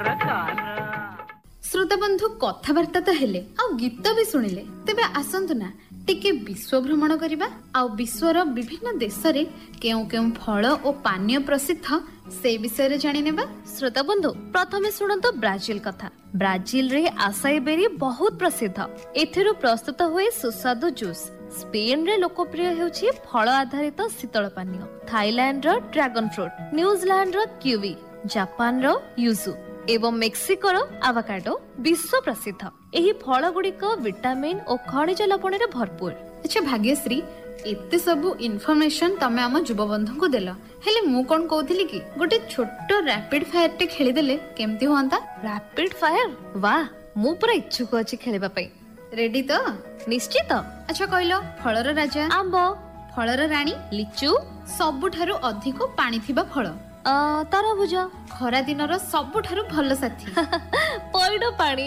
श्रोता बंधु कथबार्ता तो हेले आ गीत भी शुणिले तेबे आसंतु ना टिके विश्व भ्रमण करिबा आ विश्वर विभिन्न देश रे केउ केउ फल और पानीय प्रसिद्ध से विषय रे जानि नेबा। श्रोता बंधु प्रथमे सुनंतो ब्राजिल कथा। ब्राजिल रे आसाई बेरी बहुत प्रसिद्ध। एथिरु प्रस्तुत हुए सुस्वादु जूस। स्पेन रे लोकप्रिय हेउछि फल आधारित शीतल पानीय। थाईलैंड रो ड्रैगन फ्रूट, न्यूजीलैंड रो किवी, जापान रो युजु एवं मेक्सिको रो आवाकाडो विश्व प्रसिद्ध। एही फल गुड़िक विटामिन और खनिज लवण रे भरपूर। अच्छा भाग्यश्री, एते सब इन्फॉर्मेशन तमे हम युवा बंधु को देला, हेले मु कोन कहउथिली कि गोटे छोटो रैपिड फायर टे खेली देले केमती होंता? Rapid fire? वाह, मु पूरा इच्छुक अछि खेलिबा पई। रेडी तो? निश्चित। अच्छा कहलो, फलर राजा आंबो, फलर रानी लिचु, सबुठारु अधिक पानी थिबा फल तरबुज, खरा दिनर सबुठारु भल साथी पइड पानी।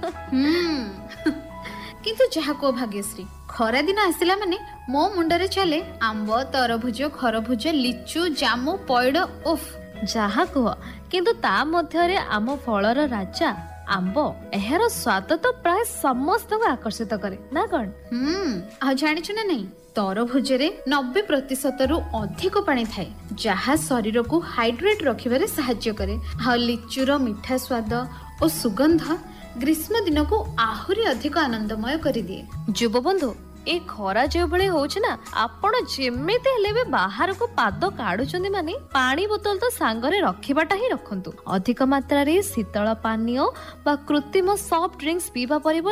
किंतु जहा को भाग्यश्री, खरा दिन आसिला माने मो मुंडरे चले आंब, तरबुज, खरबुज, लिचु, जामु, पइड। उफ, जहा कह, किंतु ता मध्यरे आम फलर राजा आंब, एहार स्वाद तो प्राय समस्त को आकर्षित करे ना कौन? आ जानिछु ना नहीं, तरभुजरे 90% रु अधिक पानी थाए, जहा शरीर को हाइड्रेट रखिबारे सहाय्य करे। हा लिचुर मीठा स्वाद और सुगंध ग्रीष्म दिन को आहुरी अधिक आनंदमय करि दिए। युवा बंधु, ए खरा जो बळे होछ ना, आपण जेमेते हेले बे बाहर को पाद काढुचंदी माने पानी बोतल तो सांगरे रखिबाटा ही रखंतु। अधिक मात्रा रे शीतल पानीय बा कृत्रिम सॉफ्ट ड्रिंक्स पीबा परिबो